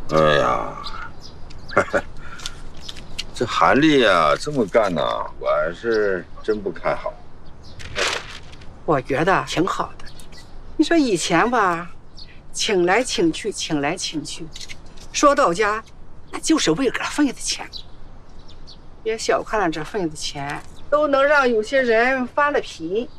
哎呀，这韩丽呀这么干呢，我是真不看好。 我觉得挺好的。你说以前吧，请来请去，请来请去，说到家，那就是为个份子钱。别小看了这份子钱，都能让有些人发了脾。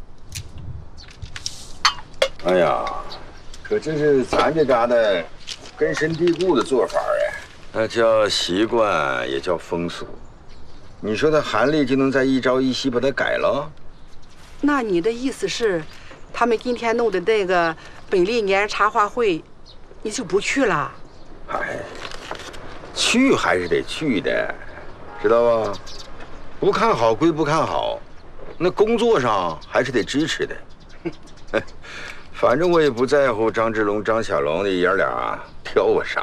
哎呀，可这是咱这嘎达根深蒂固的做法呀，那叫习惯，也叫风俗。你说他韩丽就能在一朝一夕把它改了？ 那你的意思是，他们今天弄的那个本历年茶话会，你就不去了？ 哎，去还是得去的，知道吧？不看好归不看好，那工作上还是得支持的。反正我也不在乎张志龙、张小龙的爷俩挑我啥。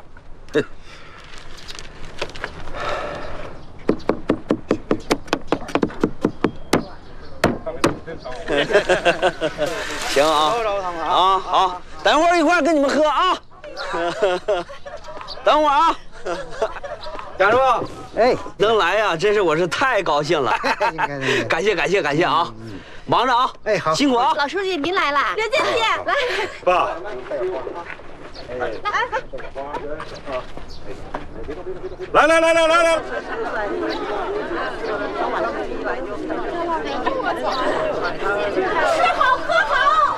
行啊，啊好，等会儿一块儿跟你们喝啊。等会儿啊，贾叔，哎，能来呀，真是我是太高兴了。感谢啊，忙着啊，哎好，辛苦啊。 老书记您来啦，刘姐来， 爸。来！ 吃好喝好。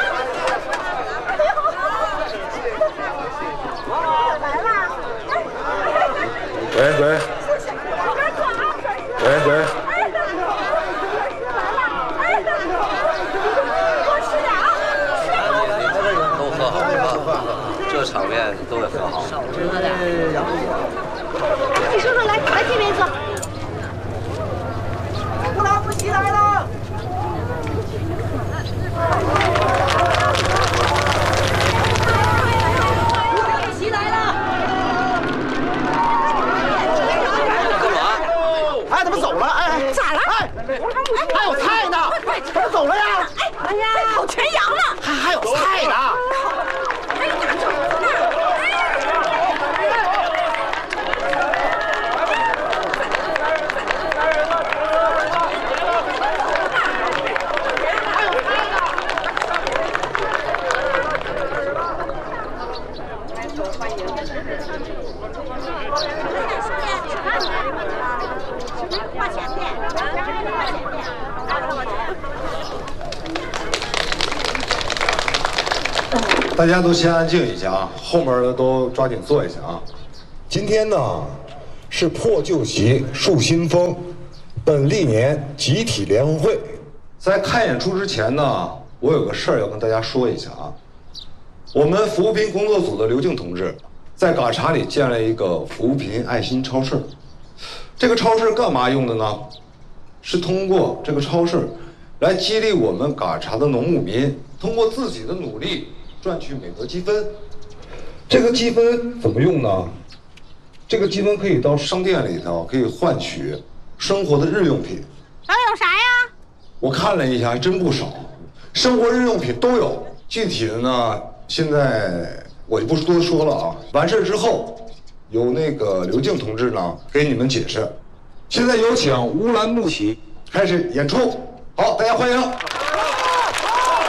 来啦！ 喂。 都喝好，这场面都得喝好。少喝点。 你叔叔来这边坐。 胡老夫妻来了。 席来了。 干嘛？ 哎，怎么走了？哎， 咋了？ 哎，还有菜呢，怎么走了呀？ 哎呀，烤全羊了。 还有菜呢。 大家都先安静一下啊，后面的都抓紧坐一下啊。今天呢是破旧习树新风本历年集体联欢会。在看演出之前呢，我有个事儿要跟大家说一下啊。我们扶贫工作组的刘静同志在嘎查里建了一个扶贫爱心超市。这个超市干嘛用的呢？是通过这个超市来激励我们嘎查的农牧民通过自己的努力赚取美德积分。这个积分怎么用呢？这个积分可以到商店里头可以换取生活的日用品。 有啥呀？ 我看了一下，还真不少，生活日用品都有。具体的呢，现在我就不多说了啊。完事之后，由那个刘静同志呢给你们解释。现在有请乌兰牧骑开始演出。好，大家欢迎。